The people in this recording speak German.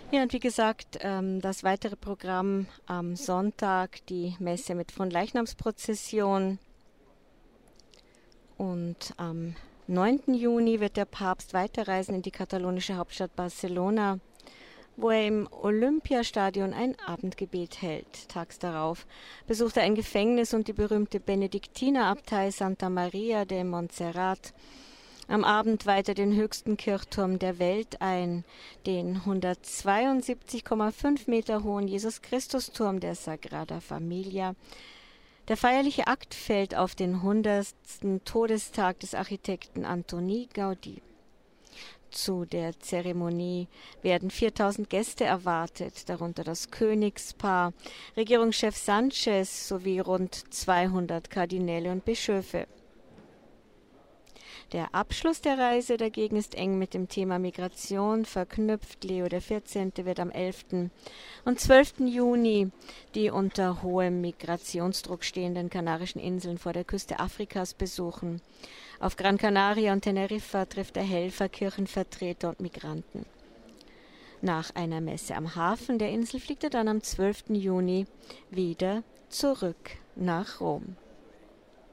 Ja, und wie gesagt, das weitere Programm am Sonntag, die Messe mit Fronleichnamsprozession. Und am 9. Juni wird der Papst weiterreisen in die katalonische Hauptstadt Barcelona, wo er im Olympiastadion ein Abendgebet hält. Tags darauf besucht er ein Gefängnis und die berühmte Benediktinerabtei Santa Maria de Montserrat. Am Abend weiht er den höchsten Kirchturm der Welt ein, den 172,5 Meter hohen Jesus-Christus-Turm der Sagrada Familia. Der feierliche Akt fällt auf den 100. Todestag des Architekten Antoni Gaudí. Zu der Zeremonie werden 4000 Gäste erwartet, darunter das Königspaar, Regierungschef Sanchez sowie rund 200 Kardinäle und Bischöfe. Der Abschluss der Reise dagegen ist eng mit dem Thema Migration verknüpft. Leo XIV. Wird am 11. und 12. Juni die unter hohem Migrationsdruck stehenden Kanarischen Inseln vor der Küste Afrikas besuchen. Auf Gran Canaria und Teneriffa trifft er Helfer, Kirchenvertreter und Migranten. Nach einer Messe am Hafen der Insel fliegt er dann am 12. Juni wieder zurück nach Rom.